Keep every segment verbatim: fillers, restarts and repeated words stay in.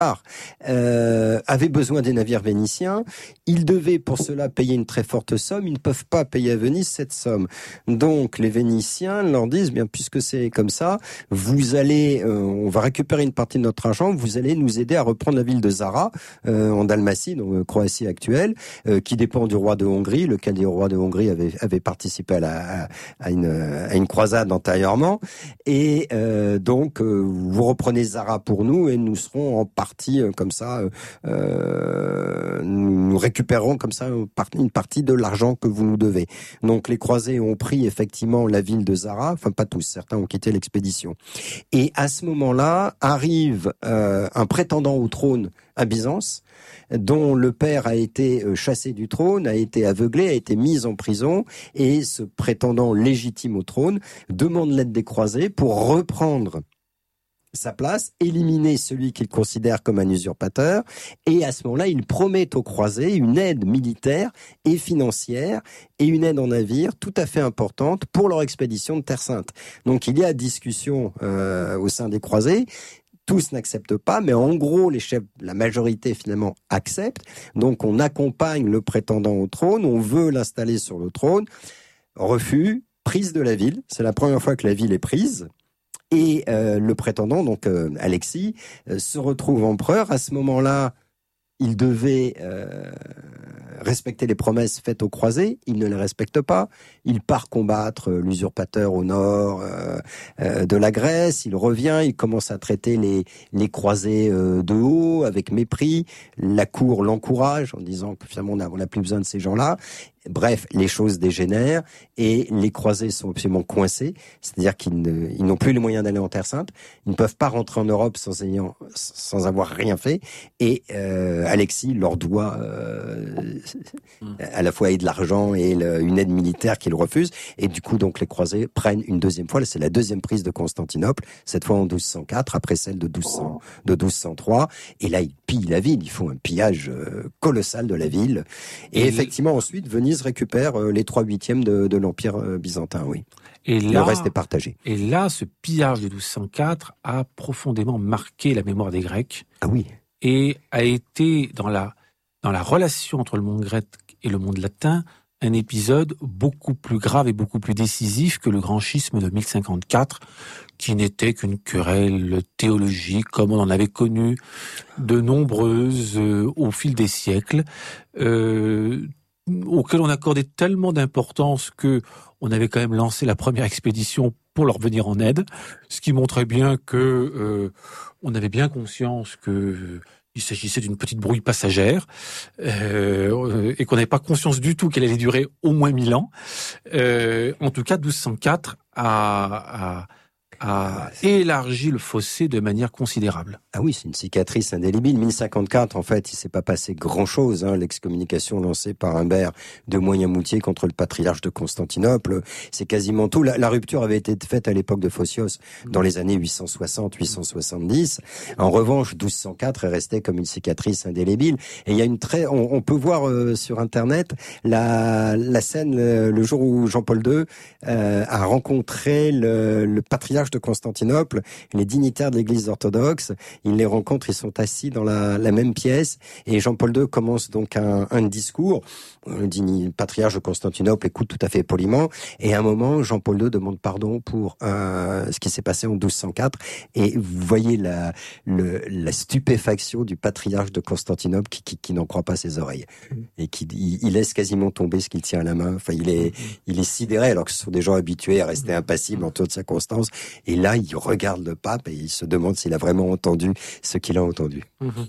Euh, avaient besoin des navires vénitiens. Ils devaient pour cela payer une très forte somme. Ils ne peuvent pas payer à Venise cette somme. Donc les Vénitiens leur disent, bien puisque c'est comme ça, vous allez, euh, on va récupérer une partie de notre argent, vous allez nous aider à reprendre la ville de Zara, euh, en Dalmatie, donc euh, Croatie actuelle, euh, qui dépend du roi de Hongrie, lequel des rois de Hongrie avait, avait participé à, la, à, une, à une croisade antérieurement. Et euh, donc, euh, vous reprenez Zara pour nous et nous serons en partie euh, comme ça, euh, nous récupérerons comme ça une partie de l'argent que vous nous devez. Donc les croisés ont pris effectivement la ville de Zara, enfin pas tous, certains ont quitté l'expédition. Et à ce moment-là, arrive euh, un prétendant au trône à Byzance, dont le père a été chassé du trône, a été aveuglé, a été mis en prison, et ce prétendant légitime au trône demande l'aide des croisés pour reprendre sa place, éliminer celui qu'il considère comme un usurpateur, et à ce moment-là, il promet aux croisés une aide militaire et financière et une aide en navire tout à fait importante pour leur expédition de Terre Sainte. Donc il y a discussion euh, au sein des croisés. Tous n'acceptent pas, mais en gros, les chefs, la majorité finalement acceptent. Donc on accompagne le prétendant au trône, on veut l'installer sur le trône. Refus, prise de la ville. C'est la première fois que la ville est prise. Et euh, le prétendant, donc euh, Alexis, euh, se retrouve empereur. À ce moment-là, il devait euh, respecter les promesses faites aux croisés. Il ne les respecte pas. Il part combattre l'usurpateur au nord euh, euh, de la Grèce. Il revient. Il commence à traiter les, les croisés euh, de haut, avec mépris. La cour l'encourage en disant que finalement on n'a plus besoin de ces gens-là. Bref, les choses dégénèrent et les croisés sont absolument coincés, c'est-à-dire qu'ils ne, ils n'ont plus les moyens d'aller en Terre Sainte, ils ne peuvent pas rentrer en Europe sans ayant, sans avoir rien fait, et euh, Alexis leur doit euh, à la fois de l'argent et le, une aide militaire qu'ils refusent, et du coup donc les croisés prennent une deuxième fois, c'est la deuxième prise de Constantinople, cette fois en douze cent quatre, après celle de, douze cents, de douze cent trois, et là ils pillent la ville, ils font un pillage euh, colossal de la ville, et, et effectivement ensuite Venise récupère euh, les trois huitièmes de, de l'Empire euh, byzantin, oui. Et là, le reste est partagé. Et là, ce pillage de douze cent quatre a profondément marqué la mémoire des Grecs. Ah oui. Et a été, dans la, dans la relation entre le monde grec et le monde latin, un épisode beaucoup plus grave et beaucoup plus décisif que le grand schisme de mille cinquante-quatre, qui n'était qu'une querelle théologique, comme on en avait connu de nombreuses euh, au fil des siècles, euh, auquel on accordait tellement d'importance que on avait quand même lancé la première expédition pour leur venir en aide, ce qui montrait bien que euh, on avait bien conscience que euh, il s'agissait d'une petite brouille passagère euh, et qu'on n'avait pas conscience du tout qu'elle allait durer au moins mille ans. Euh, en tout cas, douze cent quatre a, a a élargi le fossé de manière considérable. Ah oui, c'est une cicatrice indélébile. mille cinquante-quatre, en fait, il s'est pas passé grand-chose. Hein. L'excommunication lancée par Humbert de Moyenmoutier contre le patriarche de Constantinople, c'est quasiment tout. La, la rupture avait été faite à l'époque de Phocios, dans les années huit cent soixante, huit cent soixante-dix. En revanche, douze cent quatre est resté comme une cicatrice indélébile. Et il y a une très, on, on peut voir euh, sur Internet la, la scène le, le jour où Jean-Paul deux euh, a rencontré le, le patriarche de Constantinople, les dignitaires de l'Église orthodoxe. Il les rencontre, ils sont assis dans la, la même pièce, et Jean-Paul deux commence donc un, un discours. Le patriarche de Constantinople écoute tout à fait poliment, et à un moment, Jean-Paul deux demande pardon pour euh, ce qui s'est passé en douze cent quatre, et vous voyez la, le, la stupéfaction du patriarche de Constantinople qui, qui, qui n'en croit pas ses oreilles, et qui il, il laisse quasiment tomber ce qu'il tient à la main. Enfin, il est, il est sidéré, alors que ce sont des gens habitués à rester impassibles en toutes circonstances. Et là, il regarde le pape et il se demande s'il a vraiment entendu ce qu'il a entendu.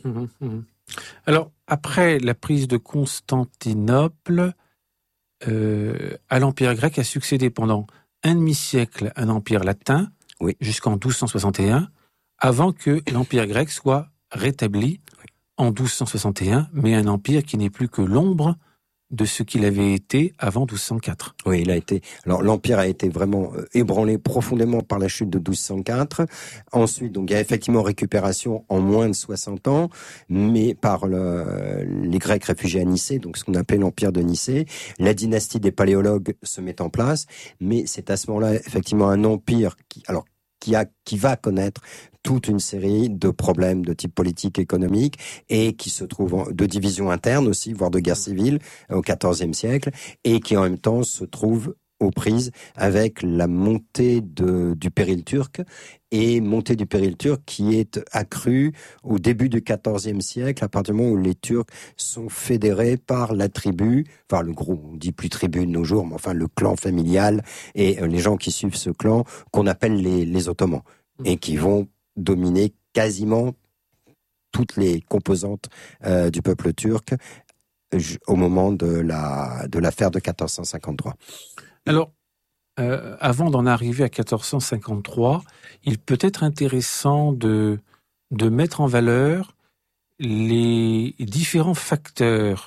Alors, après la prise de Constantinople, euh, à l'Empire grec a succédé pendant un demi-siècle un empire latin, oui, jusqu'en douze cent soixante et un, avant que l'Empire grec soit rétabli en douze cent soixante et un, mais un empire qui n'est plus que l'ombre de ce qu'il avait été avant douze cent quatre. Oui, il a été. Alors l'empire a été vraiment ébranlé profondément par la chute de douze cent quatre. Ensuite, donc il y a effectivement récupération en moins de soixante ans, mais par le, les Grecs réfugiés à Nicée, donc ce qu'on appelait l'empire de Nicée. La dynastie des Paléologues se met en place, mais c'est à ce moment-là effectivement un empire qui, alors qui a, qui va connaître toute une série de problèmes de type politique, économique, et qui se trouvent en, de divisions internes aussi, voire de guerre civile au quatorzième siècle, et qui en même temps se trouvent aux prises avec la montée de, du péril turc, et montée du péril turc qui est accrue au début du quatorzième siècle, à partir du moment où les Turcs sont fédérés par la tribu, enfin le groupe, on dit plus tribu de nos jours, mais enfin le clan familial, et les gens qui suivent ce clan, qu'on appelle les, les Ottomans, et qui vont dominer quasiment toutes les composantes euh, du peuple turc au moment de la de l'affaire de quatorze cent cinquante-trois. Alors, euh, avant d'en arriver à quatorze cent cinquante-trois, il peut être intéressant de, de mettre en valeur les différents facteurs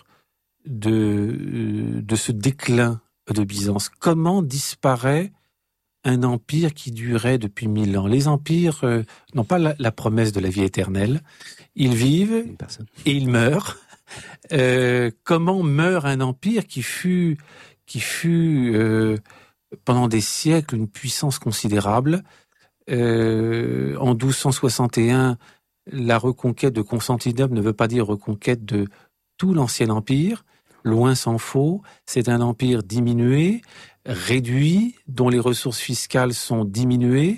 de, de ce déclin de Byzance. Comment disparaît un empire qui durait depuis mille ans? Les empires euh, n'ont pas la, la promesse de la vie éternelle. Ils vivent et ils meurent. Euh, comment meurt un empire qui fut... qui fut euh, pendant des siècles une puissance considérable. Euh, en douze cent soixante et un, la reconquête de Constantinople ne veut pas dire reconquête de tout l'ancien empire. Loin s'en faut. C'est un empire diminué, réduit, dont les ressources fiscales sont diminuées.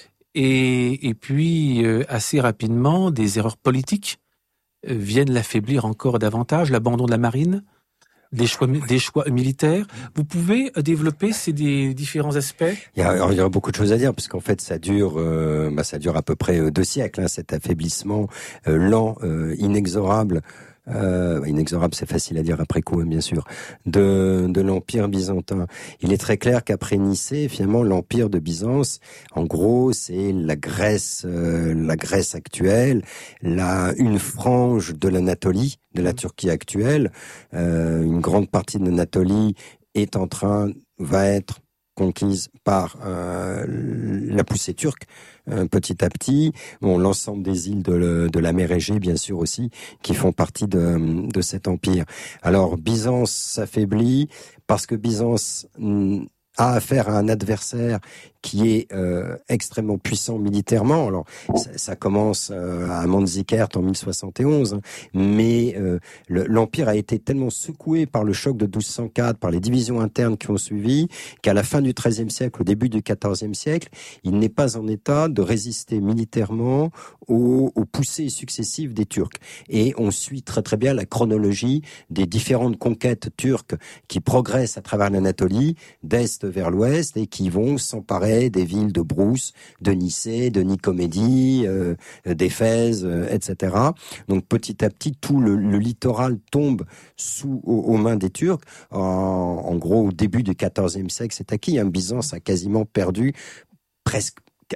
Et, et puis, euh, assez rapidement, des erreurs politiques euh, viennent l'affaiblir encore davantage. L'abandon de la marine, Des choix, des choix militaires. Vous pouvez développer ces des différents aspects? Il y a, il y a beaucoup de choses à dire, parce qu'en fait, ça dure, euh, bah, ça dure à peu près deux siècles, hein, cet affaiblissement euh, lent, euh, inexorable. Euh, inexorable, c'est facile à dire après coup, hein, bien sûr, de, de l'Empire byzantin. Il est très clair qu'après Nicée, finalement, l'Empire de Byzance, en gros, c'est la Grèce, euh, la Grèce actuelle, la, une frange de l'Anatolie, de la Turquie actuelle. Euh, une grande partie de l'Anatolie est en train, va être conquise par euh, la poussée turque, euh, petit à petit. Bon, l'ensemble des îles de, le, de la mer Égée, bien sûr aussi, qui font partie de, de cet empire. Alors, Byzance s'affaiblit parce que Byzance mm, a affaire à un adversaire qui est euh, extrêmement puissant militairement. Alors, ça, ça commence euh, à Manzikert en mille soixante et onze, hein, mais euh, le, l'Empire a été tellement secoué par le choc de douze cent quatre, par les divisions internes qui ont suivi, qu'à la fin du treizième siècle, au début du quatorzième siècle, il n'est pas en état de résister militairement aux, aux poussées successives des Turcs. Et on suit très très bien la chronologie des différentes conquêtes turques qui progressent à travers l'Anatolie, d'est vers l'ouest, et qui vont s'emparer des villes de Brousse, de Nicée, de Nicomédie, euh, d'Éphèse, euh, et cetera. Donc petit à petit, tout le, le littoral tombe sous aux, aux mains des Turcs. En, en gros, au début du quatorzième siècle, c'est acquis. Hein, Byzance a quasiment perdu presque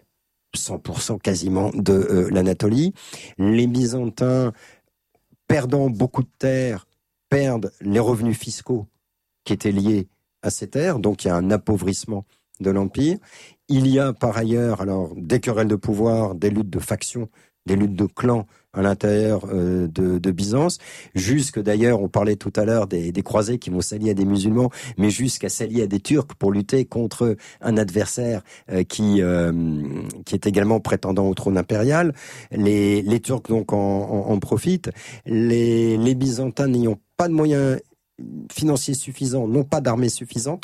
cent pour cent quasiment de euh, l'Anatolie. Les Byzantins, perdant beaucoup de terres, perdent les revenus fiscaux qui étaient liés à ces terres. Donc il y a un appauvrissement de l'Empire. Il y a par ailleurs alors des querelles de pouvoir, des luttes de factions, des luttes de clans à l'intérieur euh, de, de Byzance, jusque d'ailleurs, on parlait tout à l'heure des, des croisés qui vont s'allier à des musulmans, mais jusqu'à s'allier à des Turcs pour lutter contre un adversaire euh, qui euh, qui est également prétendant au trône impérial. Les, les Turcs donc en, en, en profitent. Les, les Byzantins n'ayant pas de moyens financiers suffisants, n'ont pas d'armée suffisante.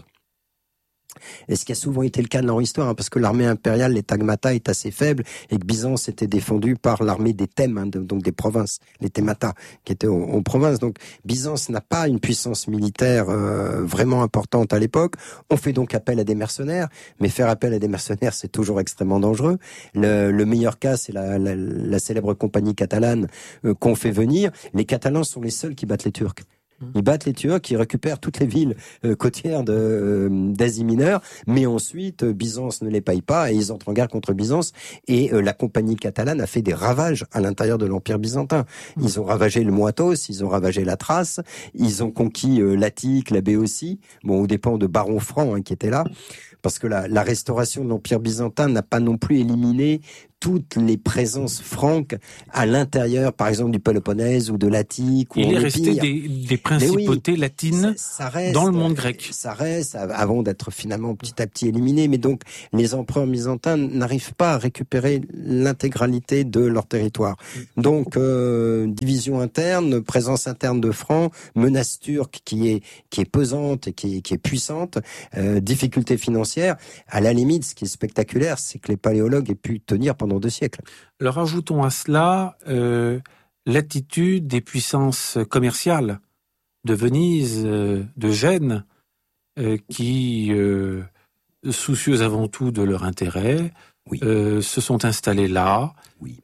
Et ce qui a souvent été le cas de leur histoire, hein, parce que l'armée impériale, les Tagmata, est assez faible, et que Byzance était défendue par l'armée des Thèmes, hein, de, donc des provinces, les Thémata, qui étaient aux, aux provinces. Donc Byzance n'a pas une puissance militaire euh, vraiment importante à l'époque. On fait donc appel à des mercenaires, mais faire appel à des mercenaires, c'est toujours extrêmement dangereux. Le, le meilleur cas, c'est la, la, la célèbre compagnie catalane euh, qu'on fait venir. Les Catalans sont les seuls qui battent les Turcs. Ils battent les Turcs, ils récupèrent toutes les villes euh, côtières de, euh, d'Asie mineure, mais ensuite euh, Byzance ne les paye pas et ils entrent en guerre contre Byzance. Et euh, la compagnie catalane a fait des ravages à l'intérieur de l'Empire byzantin. Ils ont ravagé le Moatos, ils ont ravagé la Thrace, ils ont conquis euh, l'Attique, la Béotie, bon, aux dépens de barons francs hein, qui étaient là. Parce que la, la restauration de l'Empire byzantin n'a pas non plus éliminé toutes les présences franques à l'intérieur, par exemple, du Péloponnèse ou de l'Attique. Il est resté des, des principautés oui, latines ça, ça reste, dans le monde grec. Ça reste, avant d'être finalement petit à petit éliminé, mais donc les empereurs byzantins n'arrivent pas à récupérer l'intégralité de leur territoire. Donc, euh, division interne, présence interne de francs, menace turque qui est qui est pesante et qui est, qui est puissante, euh, difficultés financières. À la limite, ce qui est spectaculaire, c'est que les paléologues aient pu tenir pendant deux siècles. Alors ajoutons à cela euh, l'attitude des puissances commerciales de Venise, euh, de Gênes, euh, qui, euh, soucieuses avant tout de leur intérêt, oui. euh, se sont installées là, oui.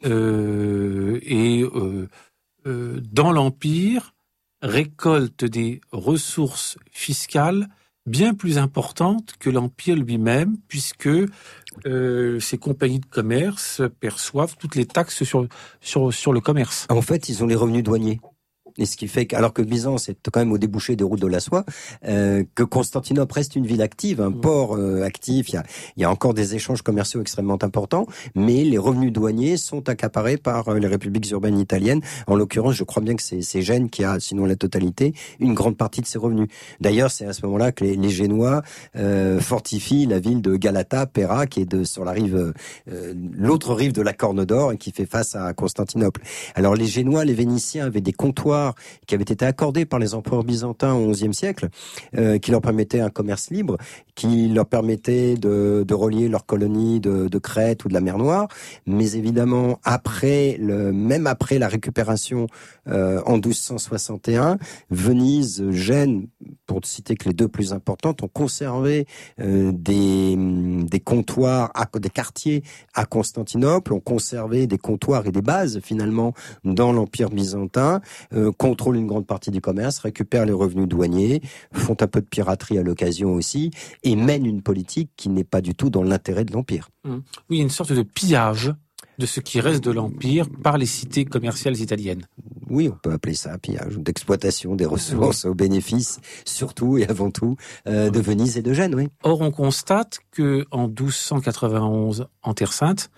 euh, et euh, euh, dans l'Empire récoltent des ressources fiscales bien plus importantes que l'Empire lui-même, puisque euh, ces compagnies de commerce perçoivent toutes les taxes sur, sur, sur le commerce. En fait, ils ont les revenus douaniers. Et ce qui fait que, alors que Byzance est quand même au débouché des routes de la soie, euh, que Constantinople reste une ville active, un mmh. port euh, actif, il y a, il y a encore des échanges commerciaux extrêmement importants, mais les revenus douaniers sont accaparés par euh, les républiques urbaines italiennes. En l'occurrence, je crois bien que c'est, c'est Gênes qui a, sinon la totalité, une grande partie de ses revenus. D'ailleurs, c'est à ce moment-là que les, les Génois euh, fortifient la ville de Galata, Pera, qui est de, sur la rive, euh, l'autre rive de la Corne d'Or et qui fait face à Constantinople. Alors les Génois, les Vénitiens avaient des comptoirs qui avaient été accordés par les empereurs byzantins au onzième siècle, euh, qui leur permettaient un commerce libre, qui leur permettait de, de relier leurs colonies de, de Crète ou de la mer Noire. Mais évidemment, après le, même après la récupération euh, en douze cent soixante et un, Venise, Gênes, pour ne citer que les deux plus importantes, ont conservé euh, des, des comptoirs, à, des quartiers à Constantinople, ont conservé des comptoirs et des bases finalement dans l'Empire byzantin, euh, contrôlent une grande partie du commerce, récupèrent les revenus douaniers, font un peu de piraterie à l'occasion aussi, et mènent une politique qui n'est pas du tout dans l'intérêt de l'Empire. Mmh. Oui, une sorte de pillage de ce qui reste de l'Empire par les cités commerciales italiennes. Oui, on peut appeler ça un pillage, d'exploitation des ressources oui. au bénéfice, surtout et avant tout, euh, de Venise et de Gênes, oui. Or, on constate que en douze cent quatre-vingt-onze, en Terre Sainte,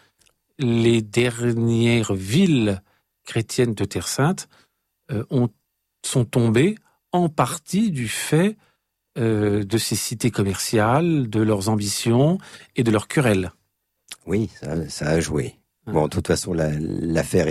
les dernières villes chrétiennes de Terre Sainte euh, ont, sont tombées en partie du fait euh, de ces cités commerciales, de leurs ambitions et de leurs querelles. Oui, ça, ça a joué. Bon, de toute façon, la, l'affaire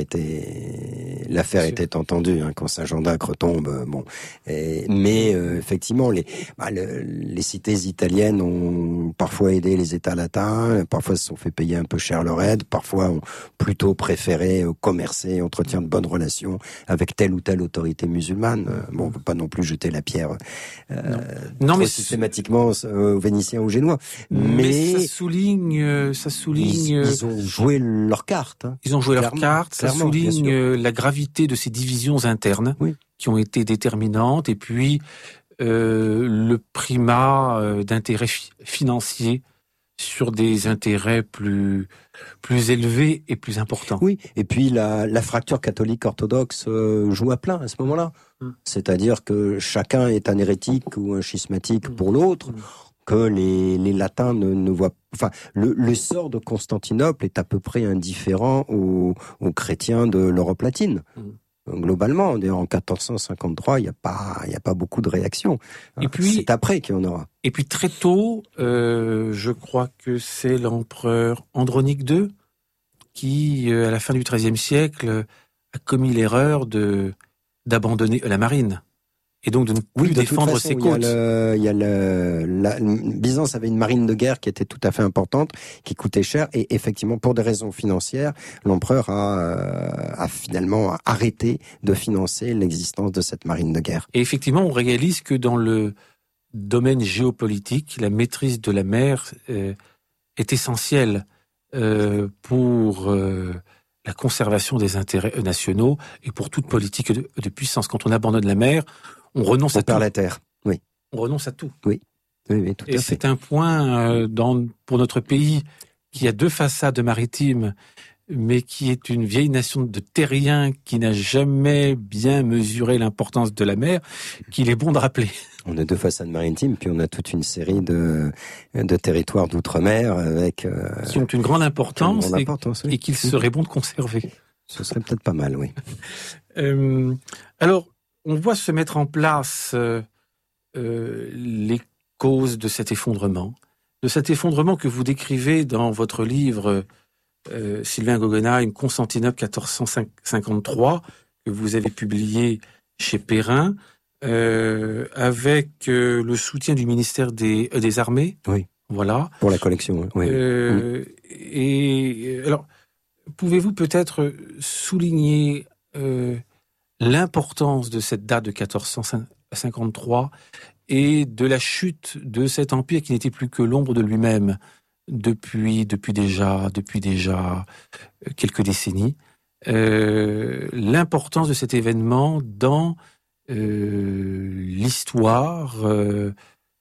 était, l'affaire était entendue hein, quand Saint-Jean d'Acre tombe. Bon, et, mais euh, effectivement, les, bah, le, les cités italiennes ont parfois aidé les États latins, parfois se sont fait payer un peu cher leur aide, parfois ont plutôt préféré euh, commercer, entretenir de bonnes relations avec telle ou telle autorité musulmane. Euh, bon, on peut pas non plus jeter la pierre euh, non. Non, mais systématiquement euh, aux Vénitiens ou aux Génois. Mais, mais ça souligne, ça souligne. Ils, ils ont joué leur carte. Hein. Ils ont joué leur carte, ça souligne la gravité de ces divisions internes oui. qui ont été déterminantes et puis euh, le primat euh, d'intérêts fi- financiers sur des intérêts plus plus élevés et plus importants. Oui, et puis la, la fracture catholique orthodoxe euh, joue à plein à ce moment-là. Hum. C'est-à-dire que chacun est un hérétique ou un schismatique hum. pour l'autre. Hum. que les, les latins ne, ne voient, enfin, le, le sort de Constantinople est à peu près indifférent aux, aux chrétiens de l'Europe latine. Mmh. Globalement, en quatorze cent cinquante-trois, il n'y a pas, il y a pas beaucoup de réactions. Et puis, c'est après qu'il y en aura. Et puis très tôt, euh, je crois que c'est l'empereur Andronique deux qui, euh, à la fin du treizième siècle, a commis l'erreur de d'abandonner la marine. Et donc de ne plus oui, de défendre façon, ses côtes. Il y a le, il y a le, la, Byzance avait une marine de guerre qui était tout à fait importante, qui coûtait cher, et effectivement, pour des raisons financières, l'empereur a, euh, a finalement arrêté de financer l'existence de cette marine de guerre. Et effectivement, on réalise que dans le domaine géopolitique, la maîtrise de la mer euh, est essentielle euh, pour euh, la conservation des intérêts nationaux et pour toute politique de, de puissance. Quand on abandonne la mer, on renonce on à perd tout. la terre, oui. On renonce à tout. Oui, oui, oui tout et à fait. c'est un point euh, dans, pour notre pays qui a deux façades maritimes mais qui est une vieille nation de terriens qui n'a jamais bien mesuré l'importance de la mer, qu'il est bon de rappeler. On a deux façades maritimes, puis on a toute une série de, de territoires d'outre-mer avec euh, qui ont une grande importance, une grande et, importance oui. et qu'il serait bon de conserver. Ce serait peut-être pas mal, oui. euh, alors, on voit se mettre en place euh, euh, les causes de cet effondrement, de cet effondrement que vous décrivez dans votre livre euh, Sylvain Guggenheim, Constantinople quatorze cent cinquante-trois, que vous avez publié chez Perrin, euh, avec euh, le soutien du ministère des, euh, des Armées. Oui. Voilà. Pour la collection, oui. Euh, oui. Et alors, pouvez-vous peut-être souligner euh, l'importance de cette date de quatorze cent cinquante-trois et de la chute de cet empire qui n'était plus que l'ombre de lui-même depuis depuis déjà depuis déjà quelques décennies. Euh, l'importance de cet événement dans euh, l'histoire euh,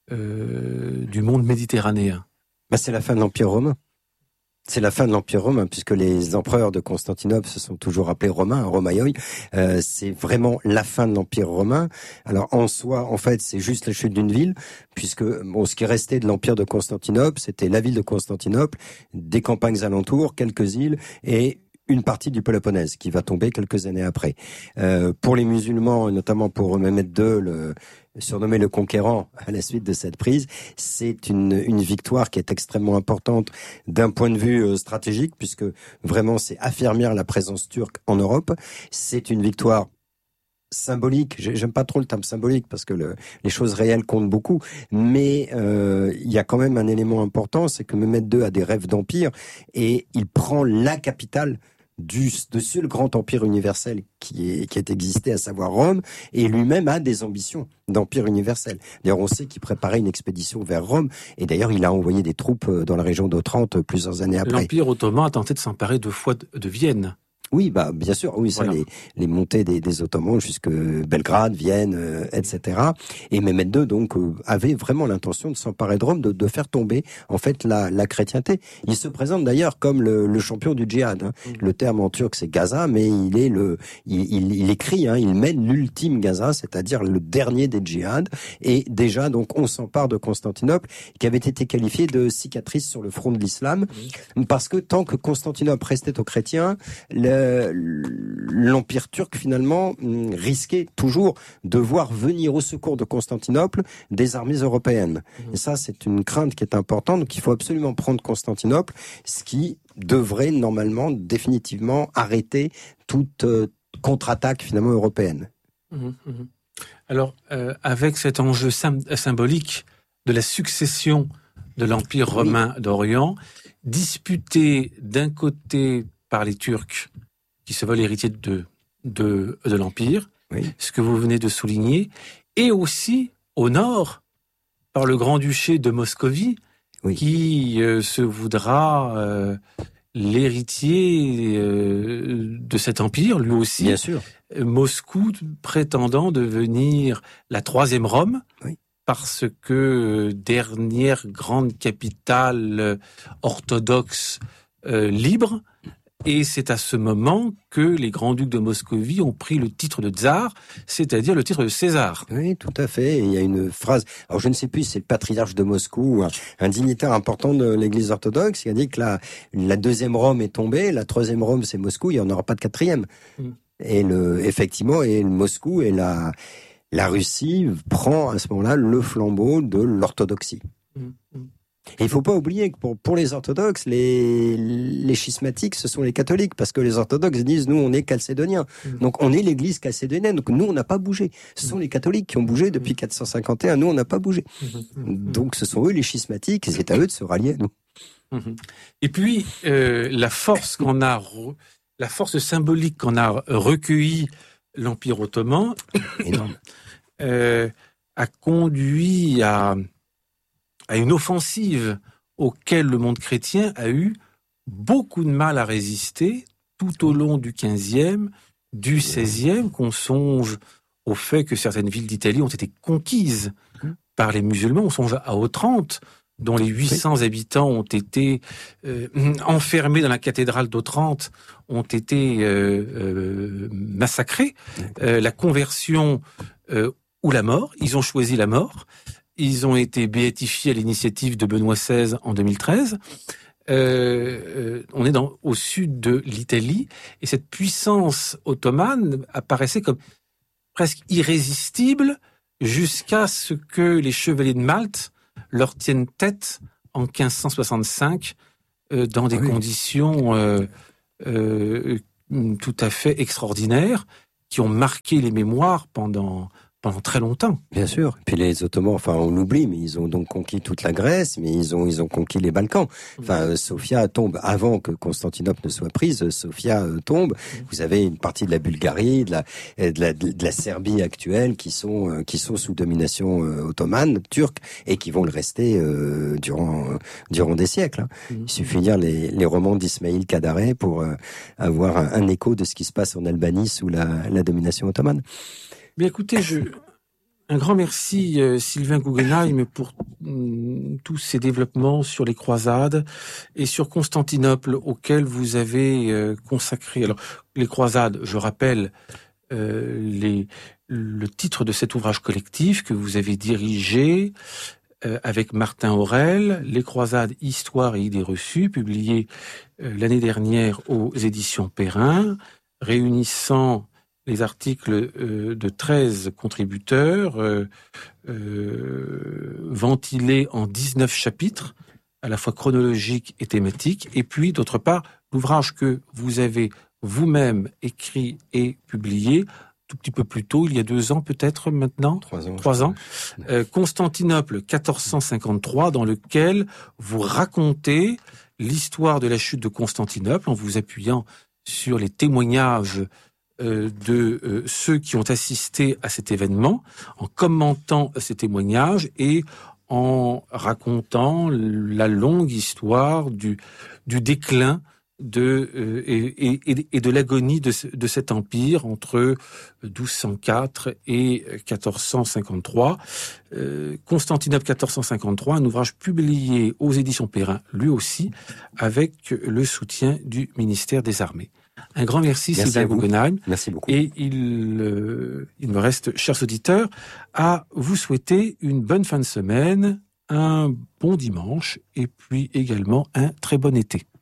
euh, du monde méditerranéen. Bah, c'est la fin de l'Empire romain. C'est la fin de l'Empire romain, puisque les empereurs de Constantinople se sont toujours appelés romains, Romaioi. Euh, c'est vraiment la fin de l'Empire romain. Alors en soi, en fait, c'est juste la chute d'une ville, puisque bon, ce qui restait de l'Empire de Constantinople, c'était la ville de Constantinople, des campagnes alentours, quelques îles et une partie du Péloponnèse qui va tomber quelques années après. Euh, pour les musulmans, et notamment pour Mehmed deux, le surnommé le Conquérant à la suite de cette prise, c'est une, une victoire qui est extrêmement importante d'un point de vue stratégique, puisque vraiment c'est affermir la présence turque en Europe. C'est une victoire symbolique, j'aime pas trop le terme symbolique parce que le, les choses réelles comptent beaucoup, mais euh, il y a quand même un élément important, c'est que Mehmed deux a des rêves d'empire et il prend la capitale du de ce grand empire universel qui est qui est existé, à savoir Rome, et lui-même a des ambitions d'empire universel. D'ailleurs, on sait qu'il préparait une expédition vers Rome, et d'ailleurs, il a envoyé des troupes dans la région d'Otrante plusieurs années après. L'Empire ottoman a tenté de s'emparer deux fois de, de Vienne. Oui, bah bien sûr, oui, ça, voilà. les, les montées des, des Ottomans jusque Belgrade, Vienne, euh, et cetera. Et Mehmed deux, donc, euh, avait vraiment l'intention de s'emparer de Rome, de, de faire tomber, en fait, la, la chrétienté. Il se présente d'ailleurs comme le, le champion du djihad. Hein. Mmh. Le terme en turc, c'est Gaza, mais il est le, il, il, il écrit, hein, il mène l'ultime Gaza, c'est-à-dire le dernier des djihads. Et déjà, donc, on s'empare de Constantinople, qui avait été qualifié de cicatrice sur le front de l'islam, mmh. parce que tant que Constantinople restait aux chrétiens, le l'Empire turc, finalement, risquait toujours de voir venir au secours de Constantinople des armées européennes. Mmh. Et ça, c'est une crainte qui est importante. Donc, il faut absolument prendre Constantinople, ce qui devrait, normalement, définitivement arrêter toute euh, contre-attaque, finalement, européenne. Mmh, mmh. Alors, euh, avec cet enjeu sym- symbolique de la succession de l'Empire romain oui. d'Orient, disputé d'un côté par les Turcs, qui se veulent héritiers de, de, de l'Empire, oui. ce que vous venez de souligner, et aussi au nord, par le Grand-Duché de Moscovie, oui. qui euh, se voudra euh, l'héritier euh, de cet empire, lui aussi. Bien sûr. Moscou prétendant devenir la troisième Rome, oui. parce que euh, dernière grande capitale orthodoxe euh, libre. Et c'est à ce moment que les grands-ducs de Moscovie ont pris le titre de tsar, c'est-à-dire le titre de César. Oui, tout à fait. Et il y a une phrase, alors je ne sais plus si c'est le patriarche de Moscou, un, un dignitaire important de l'Église orthodoxe, qui a dit que la, la deuxième Rome est tombée, la troisième Rome c'est Moscou, il n'y en aura pas de quatrième. Mm. Et le, effectivement, et le Moscou et la, la Russie prend à ce moment-là le flambeau de l'orthodoxie. Mm. Mm. Et il faut pas oublier que pour, pour les orthodoxes, les, les schismatiques, ce sont les catholiques, parce que les orthodoxes disent, nous, on est chalcédoniens. Mmh. Donc, on est l'église chalcédonienne. Donc, nous, on n'a pas bougé. Ce sont les catholiques qui ont bougé depuis quatre cent cinquante et un. Nous, on n'a pas bougé. Mmh. Donc, ce sont eux, les schismatiques, et c'est à eux de se rallier à nous. Mmh. Et puis, euh, la force qu'on a, re... la force symbolique qu'on a recueillie l'Empire ottoman, euh, a conduit à, à une offensive auquel le monde chrétien a eu beaucoup de mal à résister tout au long du quinzième, du seizième, qu'on songe au fait que certaines villes d'Italie ont été conquises par les musulmans. On songe à Otrante, dont les huit cents oui. habitants ont été euh, enfermés dans la cathédrale d'Otrante, ont été euh, euh, massacrés. Euh, la conversion euh, ou la mort, ils ont choisi la mort. Ils ont été béatifiés à l'initiative de Benoît seize en deux mille treize. Euh, euh, on est dans, au sud de l'Italie, et cette puissance ottomane apparaissait comme presque irrésistible jusqu'à ce que les chevaliers de Malte leur tiennent tête en quinze cent soixante-cinq euh, dans des oui. conditions euh, euh, tout à fait extraordinaires qui ont marqué les mémoires pendant pendant très longtemps. Bien sûr. Puis les Ottomans, enfin on l'oublie, mais ils ont donc conquis toute la Grèce, mais ils ont ils ont conquis les Balkans. Enfin, Sofia tombe avant que Constantinople ne soit prise. Sofia tombe. Vous avez une partie de la Bulgarie, de la de la de la Serbie actuelle qui sont qui sont sous domination ottomane, turque, et qui vont le rester euh, durant durant des siècles. Hein. Mm-hmm. Il suffit de lire les les romans d'Ismail Kadare pour euh, avoir un, un écho de ce qui se passe en Albanie sous la la domination ottomane. Bien, écoutez, je, un grand merci euh, Sylvain Guggenheim pour mm, tous ces développements sur les croisades et sur Constantinople auxquels vous avez euh, consacré. Alors, les croisades, je rappelle euh, les, le titre de cet ouvrage collectif que vous avez dirigé euh, avec Martin Aurel, Les croisades, histoire et idées reçues, publié euh, l'année dernière aux éditions Perrin, réunissant les articles euh, de treize contributeurs euh, euh, ventilés en dix-neuf chapitres, à la fois chronologiques et thématiques, et puis d'autre part l'ouvrage que vous avez vous-même écrit et publié tout petit peu plus tôt, il y a deux ans peut-être maintenant, trois ans, trois ans, euh, Constantinople quatorze cent cinquante-trois, dans lequel vous racontez l'histoire de la chute de Constantinople en vous appuyant sur les témoignages de euh, ceux qui ont assisté à cet événement, en commentant ces témoignages et en racontant la longue histoire du, du déclin de, euh, et, et, et de l'agonie de, de cet empire entre douze cent quatre et quatorze cent cinquante-trois. Euh, Constantinople quatorze cent cinquante-trois, un ouvrage publié aux éditions Perrin, lui aussi, avec le soutien du ministère des Armées. Un grand merci, merci Sylvain Guggenheim. Merci beaucoup. Et il, euh, il me reste, chers auditeurs, à vous souhaiter une bonne fin de semaine, un bon dimanche et puis également un très bon été.